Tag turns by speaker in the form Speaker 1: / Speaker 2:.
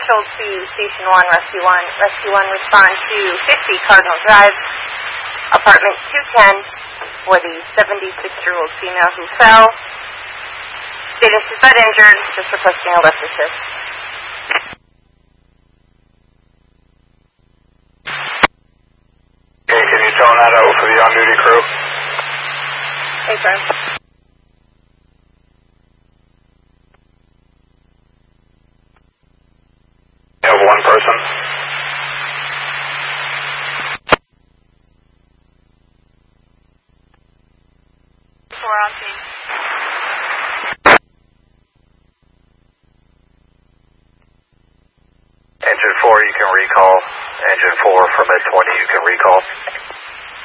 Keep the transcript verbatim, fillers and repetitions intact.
Speaker 1: Marshall to Station one, Rescue one. Rescue one, respond to fifty Cardinal Drive, apartment two ten, for the seventy-six-year-old female who fell. Status is not injured, just requesting a lift assist.
Speaker 2: Okay, can you tone that out for the on-duty crew?
Speaker 1: Hey, sir.
Speaker 2: You have one person.
Speaker 1: Four on scene.
Speaker 2: Engine four, you can recall. Engine four for mid twenty, you can recall.